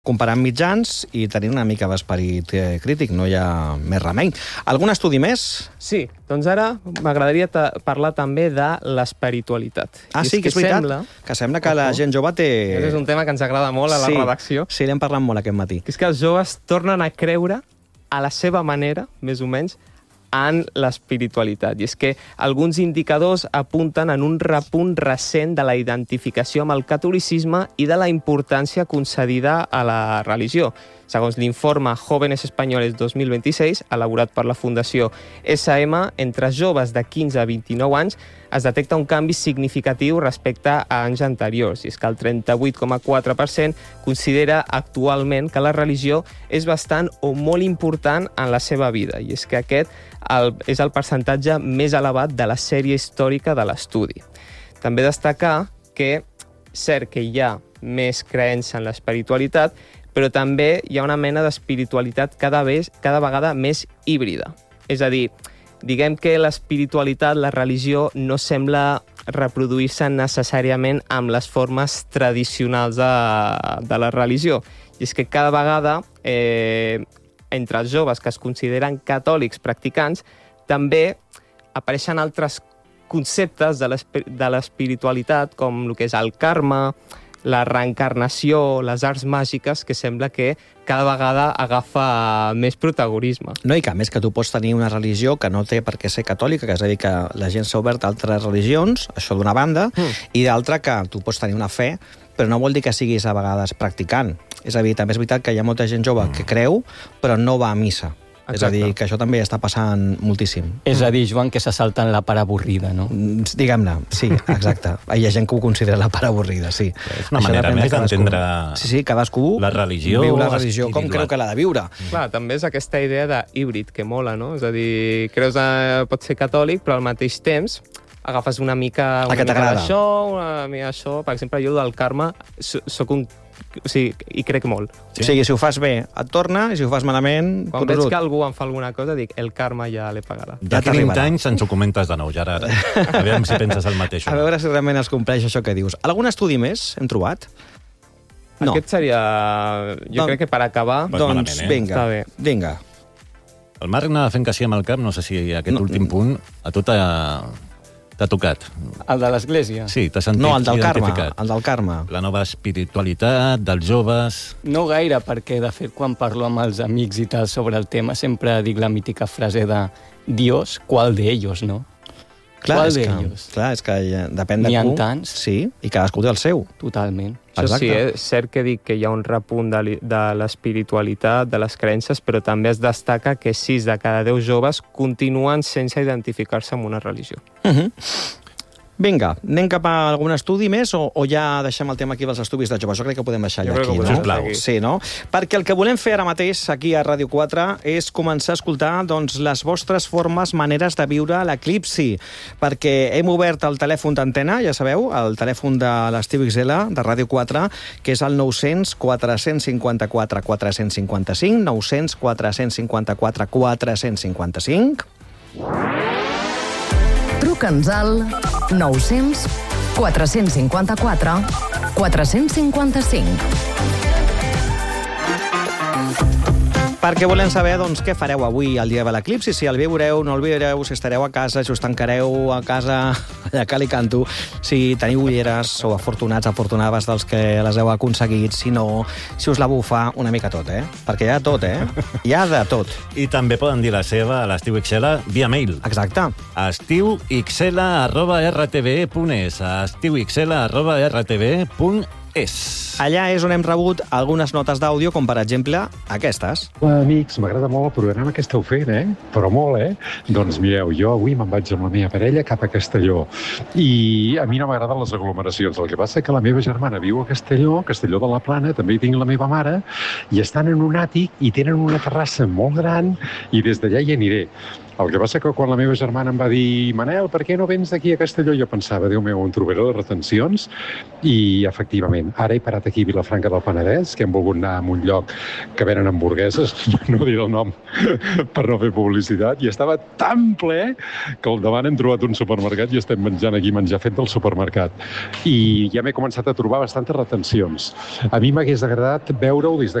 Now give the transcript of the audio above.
comparant mitjans i tenint una mica d'esperit crític, no hi ha més remei. Algun estudi més? Sí, doncs ara m'agradaria parlar també de l'espiritualitat. Sí, que és veritat, que sembla que la gent jove té... És un tema que ens agrada molt a la redacció. Sí, l'hem parlat molt aquest matí. Que és que els joves tornen a creure a la seva manera, més o menys, en l'espiritualitat. I és que alguns indicadors apunten en un repunt recent de la identificació amb el catolicisme i de la importància concedida a la religió. Segons l'informe Jóvenes Españoles 2026, elaborat per la Fundació SM, entre joves de 15 a 29 anys es detecta un canvi significatiu respecte a anys anteriors. I és que el 38,4% considera actualment que la religió és bastant o molt important en la seva vida. I és que aquest és el percentatge més elevat de la sèrie històrica de l'estudi. També destacar que cert que hi ha més creença en l'espiritualitat, però també hi ha una mena d'espiritualitat cada vegada més híbrida. És a dir, diguem que l'espiritualitat, la religió, no sembla reproduir-se necessàriament amb les formes tradicionals de la religió. I és que cada vegada, entre els joves que es consideren catòlics practicants, també apareixen altres conceptes de l'espiritualitat, com el que és el karma, la reencarnació, les arts màgiques, que sembla que cada vegada agafa més protagonisme. No, i que a més que tu pots tenir una religió que no té per què ser catòlica, que és a dir, que la gent s'ha obert a altres religions, això d'una banda, i d'altra que tu pots tenir una fe, però no vol dir que siguis a vegades practicant. És a dir, també és veritat que hi ha molta gent jove que creu, però no va a missa. Exacte. És a dir, que això també està passant moltíssim. És a dir, Joan, que se salten la part avorrida, no? Diguem-ne, sí, exacte. Hi ha gent que ho considera la part avorrida, sí. És una manera més d'entendre cadascú la religió. Viu la religió com creu que l'ha de viure. Clar, també és aquesta idea d'híbrid que mola, no? És a dir, creus que pots ser catòlic, però al mateix temps agafes una mica d'això, una mica d'això. Per exemple, jo del karma soc un... O sigui, hi crec molt. Sí? O sigui, si ho fas bé, et torna, i si ho fas malament... Quan veig que algú em fa alguna cosa, dic, el karma ja l'he pagarà. D'aquí 20 anys ens ho comentes de nou, Gerard. A veure si penses el mateix. A veure si realment es compleix això que dius. Algun estudi més hem trobat? No. Aquest seria... Jo crec que per acabar... Doncs vinga. El Marc anava fent que sí amb el cap, no sé si aquest últim punt a tu t'ha tocat. El de l'Església? Sí, t'has sentit identificat. El del karma. La nova espiritualitat, dels joves... No gaire, perquè, de fet, quan parlo amb els amics i tal sobre el tema, sempre dic la mítica frase de Dios, ¿cuál de ellos, no? Clar, és que depèn de N'hi ha tants. Sí, i cadascú té el seu. Totalment. Això sí, és cert que dic que hi ha un repunt de l'espiritualitat, de les creences, però també es destaca que 6 de cada 10 joves continuen sense identificar-se amb una religió. Vinga, anem cap a algun estudi més o ja deixem el tema aquí dels estudis de joves? Jo crec que podem deixar allà aquí, no? Sisplau. Sí, no? Perquè el que volem fer ara mateix aquí a Ràdio 4 és començar a escoltar les vostres formes, maneres de viure l'eclipsi, perquè hem obert el telèfon d'antena, ja sabeu, el telèfon de l'Estiu XL de Ràdio 4, que és el 900 454 455, 900 454 455. Truca'ns al 900 454 455. Perquè volem saber què fareu avui al dia de l'eclipsi, si el viureu, no el viureu, si estareu a casa, si us tancareu a casa allà que li canto, si teniu ulleres o afortunades dels que les heu aconseguit, si no, si us la bufa, una mica tot, Perquè hi ha tot, Hi ha de tot. I també poden dir la seva a l'Estiu XL via mail. Exacte. estiuxl@rtve.es estiuxl@rtve.es. Allà és on hem rebut algunes notes d'àudio, com per exemple aquestes. Hola, amics, m'agrada molt el programa que esteu fent, Però molt, Doncs mireu, jo avui me'n vaig amb la meva parella cap a Castelló. I a mi no m'agraden les aglomeracions. El que passa és que la meva germana viu a Castelló de la Plana, també hi tinc la meva mare, i estan en un àtic i tenen una terrassa molt gran i des d'allà hi aniré. El que passa que quan la meva germana em va dir Manel, per què no vens d'aquí a Castelló? Jo pensava, Déu meu, on trobaré les retencions? I, efectivament, ara he parat aquí a Vilafranca del Penedès, que hem volgut anar a un lloc que venen hamburgueses, no diré el nom per no fer publicitat, i estava tan ple que al davant hem trobat un supermercat i estem menjant aquí menjar fet del supermercat. I ja m'he començat a trobar bastantes retencions. A mi m'hagués agradat veure-ho des